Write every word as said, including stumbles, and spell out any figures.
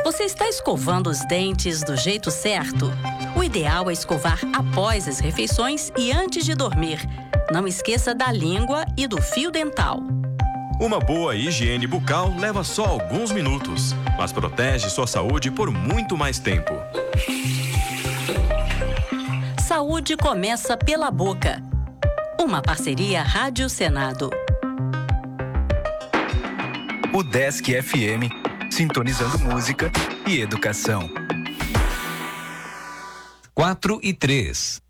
Você está escovando os dentes do jeito certo? O ideal é escovar após as refeições e antes de dormir. Não esqueça da língua e do fio dental. Uma boa higiene bucal leva só alguns minutos, mas protege sua saúde por muito mais tempo. Saúde começa pela boca. Uma parceria Rádio Senado. O Desk F M, sintonizando música e educação. Quatro e três.